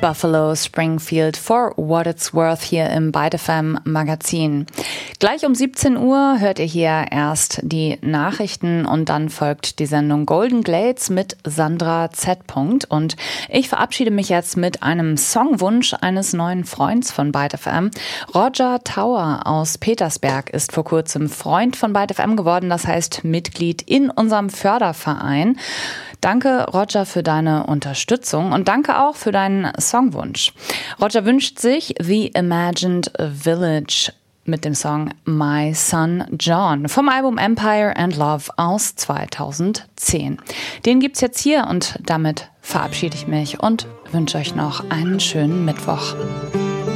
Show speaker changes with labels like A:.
A: Buffalo Springfield for What It's Worth hier im Byte FM Magazin. Gleich um 17 Uhr hört ihr hier erst die Nachrichten und dann folgt die Sendung Golden Glades mit Sandra Z. Und ich verabschiede mich jetzt mit einem Songwunsch eines neuen Freunds von Byte FM. Roger Tower aus Petersberg ist vor kurzem Freund von Byte FM geworden, das heißt Mitglied in unserem Förderverein. Danke, Roger, für deine Unterstützung und danke auch für deinen Songwunsch. Roger wünscht sich The Imagined Village mit dem Song My Son John vom Album Empire and Love aus 2010. Den gibt's jetzt hier und damit verabschiede ich mich und wünsche euch noch einen schönen Mittwoch.